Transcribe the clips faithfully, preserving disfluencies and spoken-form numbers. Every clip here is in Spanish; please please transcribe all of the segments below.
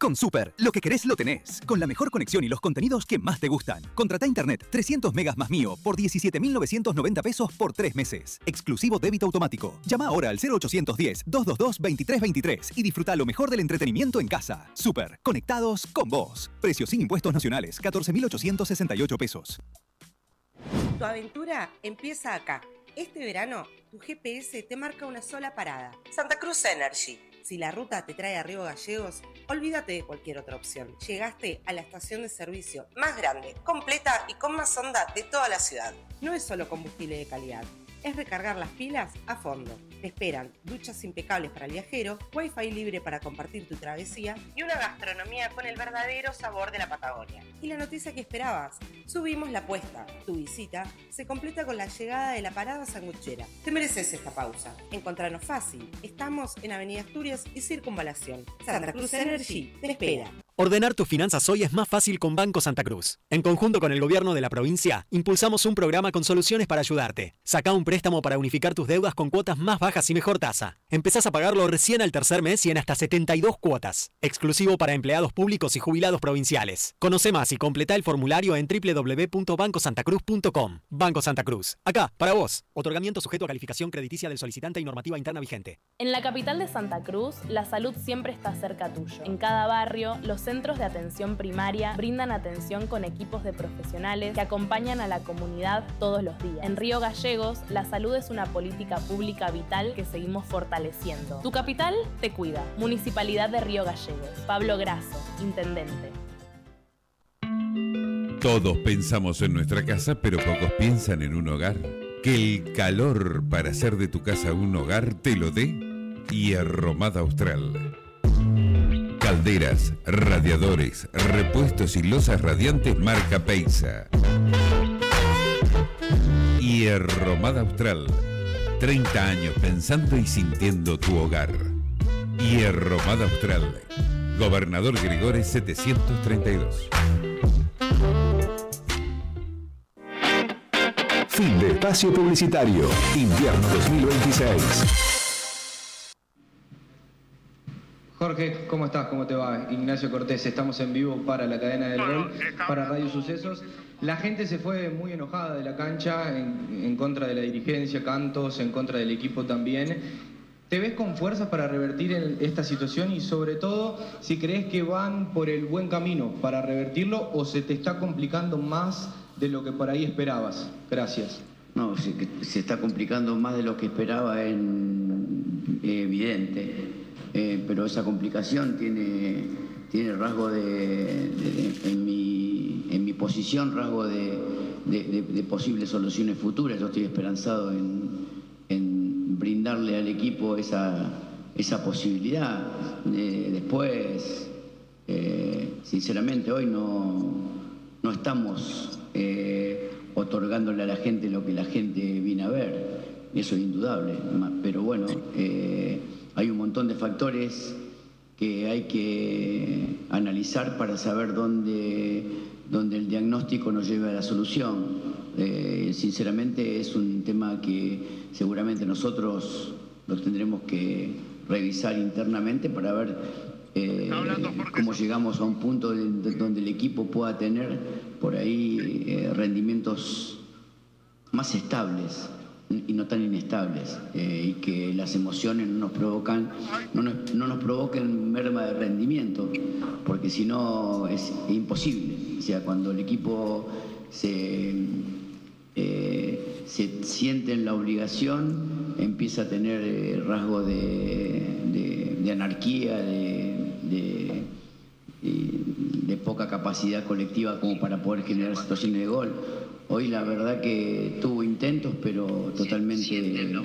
Con Super, lo que querés lo tenés. Con la mejor conexión y los contenidos que más te gustan. Contrata internet trescientos megas más mío por diecisiete mil novecientos noventa pesos por tres meses. Exclusivo débito automático. Llama ahora al cero ochocientos diez, doscientos veintidós, veintitrés veintitrés y disfruta lo mejor del entretenimiento en casa. Super, conectados con vos. Precio sin impuestos nacionales, catorce mil ochocientos sesenta y ocho pesos. Tu aventura empieza acá. Este verano, tu G P S te marca una sola parada. Santa Cruz Energy. Si la ruta te trae a Río Gallegos, olvídate de cualquier otra opción. Llegaste a la estación de servicio más grande, completa y con más onda de toda la ciudad. No es solo combustible de calidad, es recargar las pilas a fondo. Te esperan duchas impecables para el viajero, wifi libre para compartir tu travesía y una gastronomía con el verdadero sabor de la Patagonia. Y la noticia que esperabas, subimos la apuesta. Tu visita se completa con la llegada de la parada sanguchera. Te mereces esta pausa. Encontranos fácil. Estamos en Avenida Asturias y Circunvalación. Santa Cruz Energy te espera. Ordenar tus finanzas hoy es más fácil con Banco Santa Cruz. En conjunto con el gobierno de la provincia, impulsamos un programa con soluciones para ayudarte. Sacá un préstamo para unificar tus deudas con cuotas más bajas y mejor tasa. Empezás a pagarlo recién al tercer mes y en hasta setenta y dos cuotas. Exclusivo para empleados públicos y jubilados provinciales. Conoce más y completá el formulario en doble u doble u doble u punto banco santa cruz punto com. Banco Santa Cruz. Acá, para vos. Otorgamiento sujeto a calificación crediticia del solicitante y normativa interna vigente. En la capital de Santa Cruz, la salud siempre está cerca tuyo. En cada barrio, los centros de atención primaria brindan atención con equipos de profesionales que acompañan a la comunidad todos los días. En Río Gallegos, la salud es una política pública vital que seguimos fortaleciendo. Tu capital te cuida. Municipalidad de Río Gallegos. Pablo Grasso, Intendente. Todos pensamos en nuestra casa, pero pocos piensan en un hogar. Que el calor para hacer de tu casa un hogar te lo dé Hierromada Austral. Calderas, radiadores, repuestos y losas radiantes marca Peisa. Hierromada Austral. treinta años pensando y sintiendo tu hogar. Hierromada Austral. Gobernador Gregores setecientos treinta y dos. Fin de espacio publicitario. Invierno dos mil veintiséis. Jorge, ¿cómo estás? ¿Cómo te va? Ignacio Cortés, estamos en vivo para la cadena del gol, para Radio Sucesos. La gente se fue muy enojada de la cancha, en, en contra de la dirigencia, cantos, en contra del equipo también. ¿Te ves con fuerzas para revertir el, esta situación y sobre todo si crees que van por el buen camino para revertirlo o se te está complicando más de lo que por ahí esperabas? Gracias. No, se, se está complicando más de lo que esperaba, en, evidente. Eh, pero esa complicación tiene, tiene rasgo de, de, de en, mi, en mi posición, rasgo de, de, de, de posibles soluciones futuras. Yo estoy esperanzado en, en brindarle al equipo esa, esa posibilidad. Eh, después, eh, sinceramente, hoy no, no estamos eh, otorgándole a la gente lo que la gente viene a ver. Eso es indudable. Pero bueno... Eh, Hay un montón de factores que hay que analizar para saber dónde, dónde el diagnóstico nos lleva a la solución. Eh, sinceramente es un tema que seguramente nosotros lo tendremos que revisar internamente para ver eh, cómo llegamos a un punto de, de, donde el equipo pueda tener por ahí eh, rendimientos más estables y no tan inestables, eh, y que las emociones no nos provocan, no nos, no nos provoquen merma de rendimiento, porque si no es imposible. O sea, cuando el equipo se, eh, se siente en la obligación, empieza a tener eh, rasgo de, de, de anarquía, de, de, de poca capacidad colectiva como para poder generar situaciones de gol. Hoy la verdad que tuvo intentos, pero totalmente,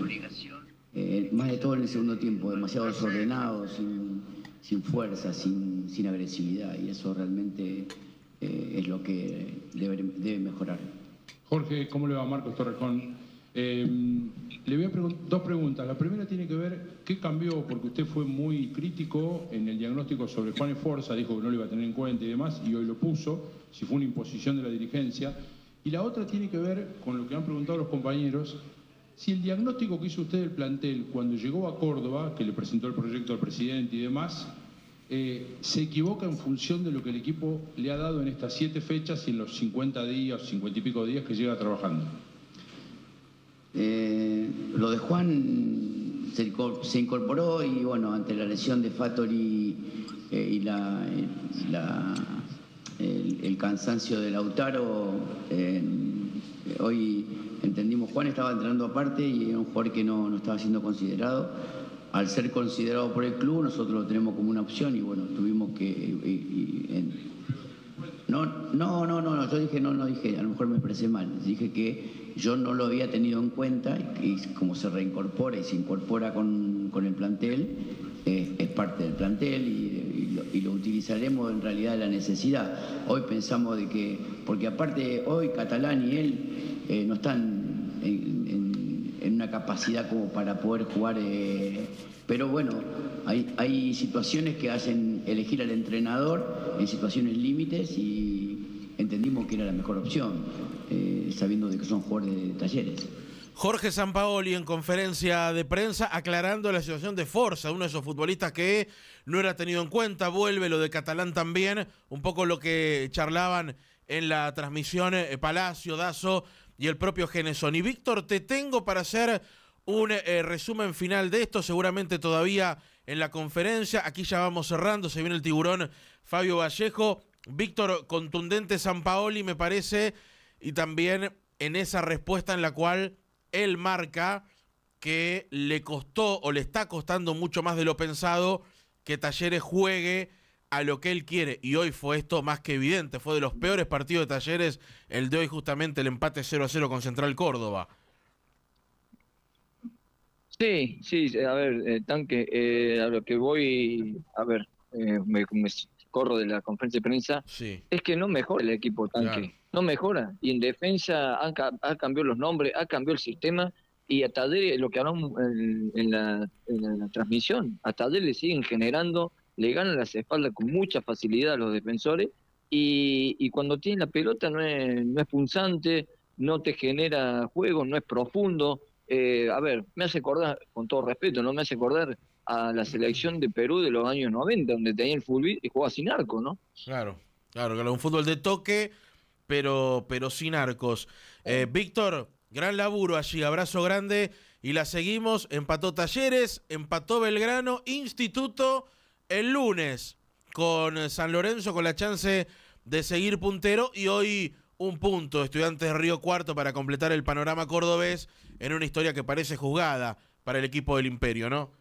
eh, más de todo en el segundo tiempo, demasiado desordenado, sin, sin fuerza, sin, sin agresividad, y eso realmente eh, es lo que debe, debe mejorar. Jorge, ¿cómo le va? Marcos Torrejón. Eh, le voy a preguntar dos preguntas. La primera tiene que ver qué cambió, porque usted fue muy crítico en el diagnóstico sobre Juan Esforza, dijo que no lo iba a tener en cuenta y demás, y hoy lo puso, si fue una imposición de la dirigencia. Y la otra tiene que ver con lo que han preguntado los compañeros, si el diagnóstico que hizo usted del plantel cuando llegó a Córdoba, que le presentó el proyecto al presidente y demás, eh, se equivoca en función de lo que el equipo le ha dado en estas siete fechas y en los cincuenta días, cincuenta y pico días que lleva trabajando. Eh, lo de Juan se, se incorporó y bueno, ante la lesión de Fattori eh, y la, la, el, el cansancio de Lautaro, eh, hoy entendimos, Juan estaba entrenando aparte y era un jugador que no, no estaba siendo considerado. Al ser considerado por el club, nosotros lo tenemos como una opción y bueno, tuvimos que... Y, y, en, no, no, no, no, yo dije, no, no dije, a lo mejor me expresé mal, dije que yo no lo había tenido en cuenta y, y como se reincorpora y se incorpora con, con el plantel, eh, es parte del plantel y, y, lo, y lo utilizaremos en realidad de la necesidad. Hoy pensamos de que, porque aparte hoy Catalán y él eh, no están en, en, en una capacidad como para poder jugar, eh, pero bueno, hay, hay situaciones que hacen elegir al entrenador en situaciones límites y entendimos que era la mejor opción, eh, sabiendo de que son jugadores de Talleres. Jorge Sampaoli en conferencia de prensa aclarando la situación de Forza, uno de esos futbolistas que no era tenido en cuenta, vuelve lo de Catalán también, un poco lo que charlaban en la transmisión eh, Palacio, Dazo y el propio Genesón. Y Víctor, te tengo para hacer un eh, resumen final de esto, seguramente todavía en la conferencia, aquí ya vamos cerrando, se viene el tiburón Fabio Vallejo. Víctor, contundente Sampaoli me parece, y también en esa respuesta en la cual él marca que le costó o le está costando mucho más de lo pensado que Talleres juegue a lo que él quiere, y hoy fue esto más que evidente, fue de los peores partidos de Talleres el de hoy, justamente el empate cero a cero con Central Córdoba. Sí, sí, a ver, eh, Tanque, eh, a lo que voy, a ver, eh, me, me corro de la conferencia de prensa, sí. Es que no mejora el equipo, Tanque, claro. No mejora, y en defensa ha, ha cambiado los nombres, ha cambiado el sistema, y a Talleres, lo que hablamos en, en, la, en la transmisión, a Talleres le siguen generando, le ganan las espaldas con mucha facilidad a los defensores, y, y cuando tiene la pelota no es, no es punzante, no te genera juego, no es profundo. Eh, a ver, me hace acordar, con todo respeto, no me hace acordar a la selección de Perú de los años noventa, donde tenía el fútbol y jugaba sin arco, ¿no? Claro, claro, claro, un fútbol de toque, pero, pero sin arcos. Eh, Víctor, gran laburo allí, abrazo grande, y la seguimos, empató Talleres, empató Belgrano, Instituto el lunes, con San Lorenzo, con la chance de seguir puntero, y hoy un punto, Estudiantes de Río Cuarto, para completar el panorama cordobés en una historia que parece juzgada para el equipo del Imperio, ¿no?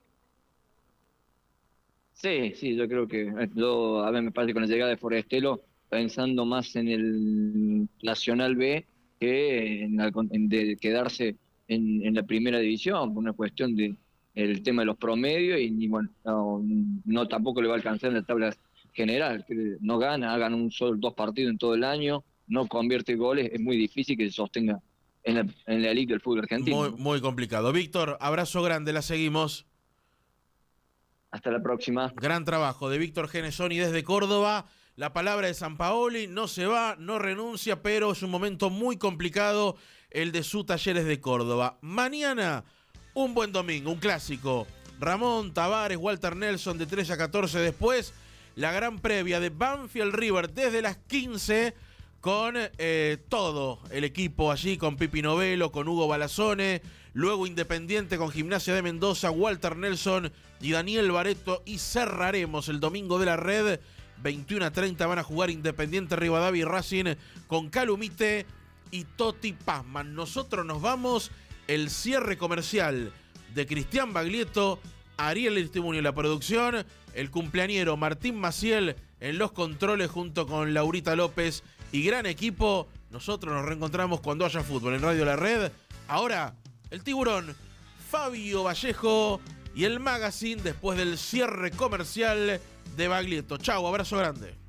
Sí, sí, yo creo que, yo, a ver, me parece que con la llegada de Forestelo, pensando más en el Nacional B que en, en de quedarse en, en la primera división, por una cuestión de el tema de los promedios, y, y bueno, no, no tampoco le va a alcanzar en la tabla general, que no gana, hagan un solo dos partidos en todo el año, no convierte goles, es muy difícil que se sostenga en la, en la Liga del fútbol argentino. Muy, muy complicado. Víctor, abrazo grande, la seguimos. Hasta la próxima. Gran trabajo de Víctor Genesoni desde Córdoba. La palabra de Sampaoli, no se va, no renuncia, pero es un momento muy complicado el de su Talleres de Córdoba. Mañana, un buen domingo, un clásico. Ramón, Tavares, Walter Nelson de trece a catorce. Después, la gran previa de Banfield River desde las quince, con eh, todo el equipo allí, con Pipi Novelo, con Hugo Balazone, luego Independiente con Gimnasia de Mendoza, Walter Nelson y Daniel Barreto, y cerraremos el domingo de la Red, veintiuno a treinta van a jugar Independiente, Rivadavia y Racing con Calumite y Toti Pazman. Nosotros nos vamos, el cierre comercial de Cristian Baglietto, Ariel Aristimuño en la producción, el cumpleañero Martín Maciel en los controles junto con Laurita López y gran equipo. Nosotros nos reencontramos cuando haya fútbol en Radio La Red. Ahora, el tiburón Fabio Vallejo y el magazine después del cierre comercial de Baglietto. Chau, abrazo grande.